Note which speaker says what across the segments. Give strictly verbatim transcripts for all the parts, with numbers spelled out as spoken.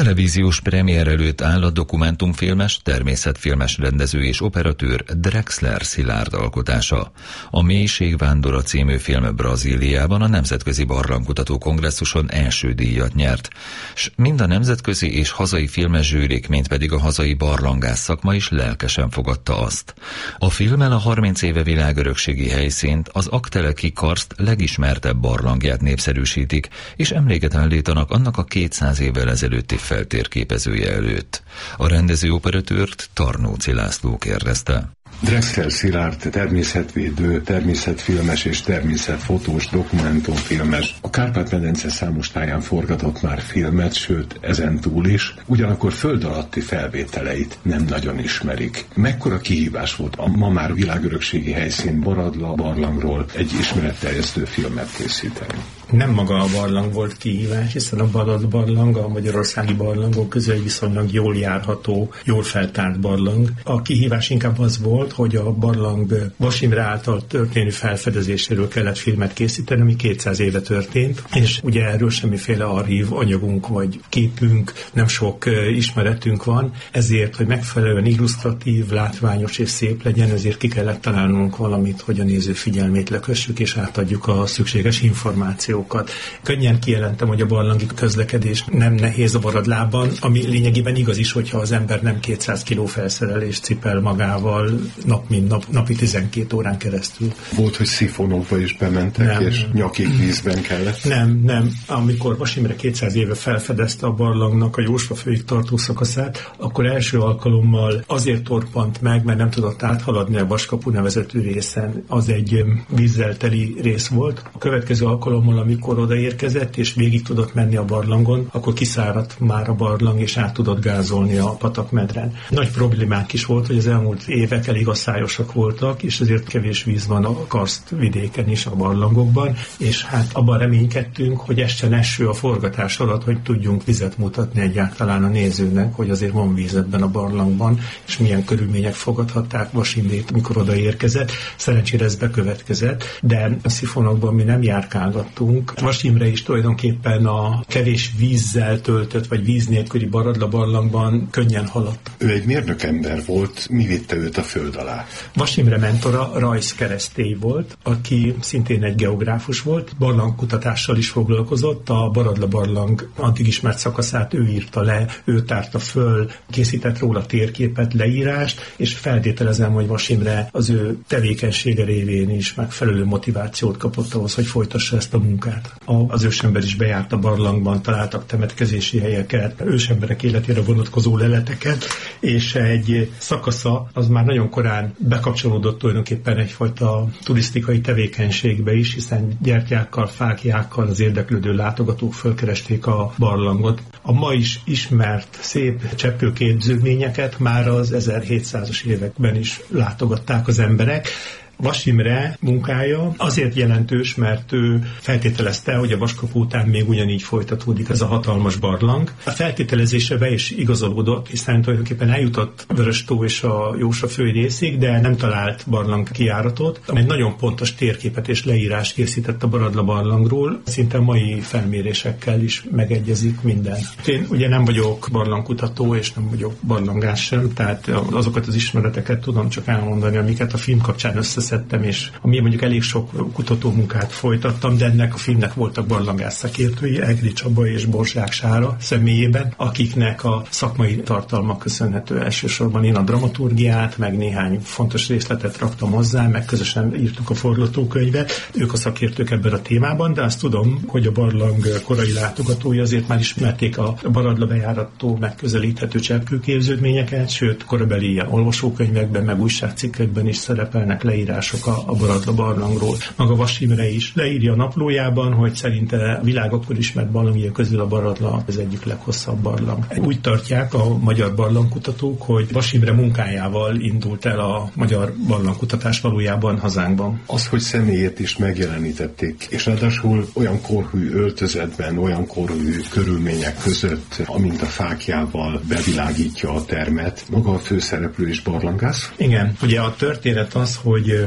Speaker 1: Televíziós premier előtt áll a dokumentumfilmes, természetfilmes rendező és operatőr Drexler Szilárd alkotása. A Mélységvándora című film Brazíliában a Nemzetközi Barlangkutató Kongresszuson első díjat nyert, s mind a nemzetközi és hazai filmes zsűrik, mint pedig a hazai barlangász szakma is lelkesen fogadta azt. A filmmel a harminc éve világörökségi helyszínt, az Aggteleki karszt legismertebb barlangját népszerűsítik, és emléket állítanak annak a kétszáz évvel ezelőtti feltérképezője előtt. A rendező operatőrt Tarnóci László kérdezte.
Speaker 2: Drexler Szilárd természetvédő, természetfilmes és természetfotós, dokumentumfilmes. A Kárpát-medence számos táján forgatott már filmet, sőt ezen túl is, ugyanakkor föld alatti felvételeit nem nagyon ismerik. Mekkora kihívás volt a ma már világörökségi helyszín Baradla barlangról egy ismeretterjesztő filmet készíteni?
Speaker 3: Nem maga a barlang volt kihívás, hiszen a Baradla barlang a magyarországi barlangok közül egy viszonylag jól járható, jól feltárt barlang. A kihívás inkább az volt, hogy a barlang Vas Imre által történő felfedezéséről kellett filmet készíteni, ami kétszáz éve történt, és ugye erről semmiféle archív anyagunk vagy képünk, nem sok ismeretünk van, ezért, hogy megfelelően illusztratív, látványos és szép legyen, ezért ki kellett találnunk valamit, hogy a néző figyelmét lekössük és átadjuk a szükséges információt. Könnyen kijelentem, hogy a barlangi közlekedés nem nehéz a Baradlában, ami lényegében igaz is, hogyha az ember nem kétszáz kiló felszerelést cipel magával nap mint nap, napi tizenkét órán keresztül.
Speaker 2: Volt, hogy szifonokba is bementek, nem, és nem. nyakig vízben kellett?
Speaker 3: Nem, nem. Amikor Vas Imre kétszáz éve felfedezte a barlangnak a Jósva-főig tartó szakaszát, akkor első alkalommal azért torpant meg, mert nem tudott áthaladni a Vaskapu nevezetű részen. Az egy vízzel teli rész volt. A következő alkalommal, amikor odaérkezett, és végig tudott menni a barlangon, akkor kiszáradt már a barlang, és át tudott gázolni a patakmedren. Nagy problémák is volt, hogy az elmúlt évek elég asszályosak voltak, és ezért kevés víz van a karszt vidéken is, a barlangokban, és hát abban reménykedtünk, hogy essen eső a forgatás alatt, hogy tudjunk vizet mutatni egyáltalán a nézőnek, hogy azért van víz ebben a barlangban, és milyen körülmények fogadhatták Vas Imrét, mikor odaérkezett. Szerencsére ez bekövetkezett, de a szifonokban mi nem járkálgattunk. Vas Imre is tulajdonképpen a kevés vízzel töltött, vagy víz nélküli Baradla barlangban könnyen haladt.
Speaker 2: Ő egy mérnökember volt, mi vitte őt a föld alá?
Speaker 3: Vas Imre mentora Rajsz Keresztély volt, aki szintén egy geográfus volt, barlangkutatással is foglalkozott, a Baradla barlang addig ismert szakaszát ő írta le, ő tárta föl, készített róla térképet, leírást, és feltételezem, hogy Vas Imre az ő tevékenysége révén is megfelelő motivációt kapott ahhoz, hogy folytassa ezt a munkát. Az ősember is bejárt a barlangban, találtak temetkezési helyeket, ősemberek életére vonatkozó leleteket, és egy szakasza az már nagyon korán bekapcsolódott tulajdonképpen egyfajta turisztikai tevékenységbe is, hiszen gyertyákkal, fáklyákkal az érdeklődő látogatók fölkeresték a barlangot. A ma is ismert szép cseppkőképződményeket már az ezerhétszázas években is látogatták az emberek. Vas Imre munkája azért jelentős, mert ő feltételezte, hogy a Vaskapu után még ugyanígy folytatódik ez a hatalmas barlang. A feltételezése be is igazolódott, hiszen tulajdonképpen eljutott Vöröstó és a Jósva-fői részig, de nem talált barlang kijáratot. Egy nagyon pontos térképet és leírást készített a Baradla barlangról, szinte mai felmérésekkel is megegyezik minden. Én ugye nem vagyok barlangkutató, és nem vagyok barlangász sem, tehát azokat az ismereteket tudom csak elmondani, amiket a film kapcsán összeszedtem, és ami mondjuk elég sok kutatómunkát folytattam, de ennek a filmnek voltak barlangász szakértői, Egri Csaba és Borzsák Sára személyében, akiknek a szakmai tartalma köszönhető elsősorban. Én a dramaturgiát, meg néhány fontos részletet raktam hozzá, meg közösen írtuk a forgatókönyvet. Ők a szakértők ebben a témában, de azt tudom, hogy a barlang korai látogatói azért már ismerték a Baradla bejárattól megközelíthető cseppkőképződményeket, sőt, korabeli ilyen olvasókönyvekben, meg újságcikkekben is szerepelnek leírások a, a Baradla barlangról. Maga Vas Imre is leírja a naplójában, hogy szerinte a világ akkor ismert barlangjai közül a Baradla az egyik leghosszabb barlang. Úgy tartják a magyar barlangkutatók, hogy Vas Imre munkájával indult el a magyar barlangkutatás valójában hazánkban.
Speaker 2: Az, hogy személyét is megjelenítették, és ráadásul olyan korhű öltözetben, olyan korhű körülmények között, amint a fáklyával bevilágítja a termet, maga a főszereplő is barlangász?
Speaker 3: Igen, ugye a történet az, hogy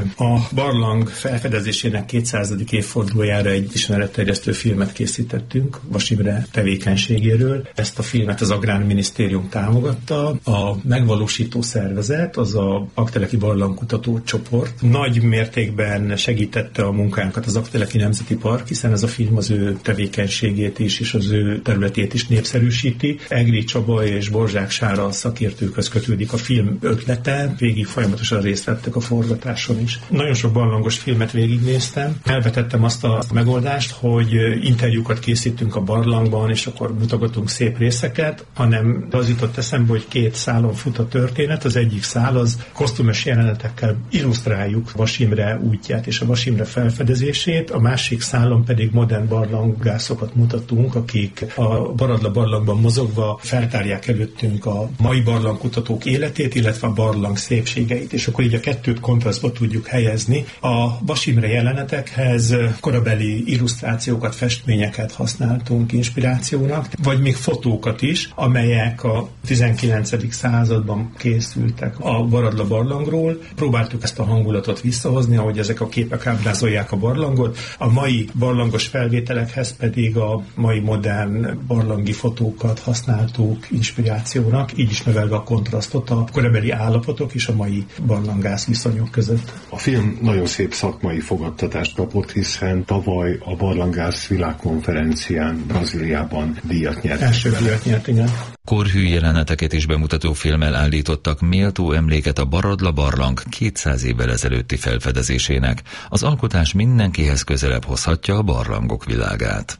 Speaker 3: a barlang felfedezésének kétszázadik évfordulójára egy ismeretterjesztő filmet készítettünk Vas Imre tevékenységéről. Ezt a filmet az Agrárminisztérium támogatta. A megvalósító szervezet, az a Aggteleki Barlangkutató Csoport nagy mértékben segítette a munkánkat az Aggteleki Nemzeti Park, hiszen ez a film az ő tevékenységét is, és az ő területét is népszerűsíti. Egri Csaba és Borzsák Sára szakértőkhöz kötődik a film ötlete, végig folyamatosan részt vettek a forgatáson is. Nagyon sok barlangos filmet végignéztem, elvetettem azt a megoldást, hogy interjúkat készítünk a barlangban, és akkor mutogatunk szép részeket, hanem az jutott eszembe, hogy két szálon fut a történet. Az egyik szál az kosztümös jelenetekkel illusztráljuk Vas Imre útját és a Vas Imre felfedezését, a másik szálon pedig modern barlanggászokat mutatunk, akik a Baradla barlangban mozogva feltárják előttünk a mai barlangkutatók életét, illetve a barlang szépségeit, és akkor így a kettőt kontrasztba tudjuk helyezni. A Vas Imre jelenetekhez korabeli illusztrációkat, festményeket használtunk inspirációnak, vagy még fotókat is, amelyek a tizenkilencedik században készültek a Baradla barlangról. Próbáltuk ezt a hangulatot visszahozni, ahogy ezek a képek ábrázolják a barlangot. A mai barlangos felvételekhez pedig a mai modern barlangi fotókat használtuk inspirációnak, így is növelve a kontrasztot a korabeli állapotok és a mai barlangász viszonyok között.
Speaker 2: A film nagyon szép szakmai fogadtatást kapott, hiszen tavaly a Barlangász világkonferencián Brazíliában díjat nyert.
Speaker 3: Első díjat nyert, igen.
Speaker 1: Korhű jeleneteket is bemutató filmmel állítottak méltó emléket a Baradla barlang kétszáz évvel ezelőtti felfedezésének. Az alkotás mindenkihez közelebb hozhatja a barlangok világát.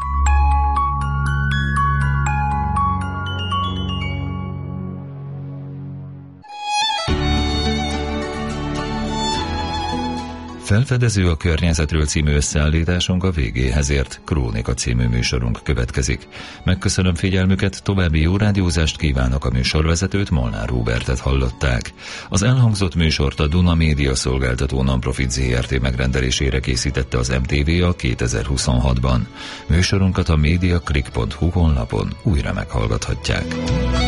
Speaker 1: Felfedező a környezetről című összeállításunk a végéhez ért. Krónika című műsorunk következik. Megköszönöm figyelmüket, további jó rádiózást kívánok, a műsorvezetőt, Molnár Róbertet hallották. Az elhangzott műsort a Duna Média Szolgáltató Nonprofit zé er té megrendelésére készítette az em té vé a kétezer-huszonhatban. Műsorunkat a mediaclick pont hu honlapon újra meghallgathatják.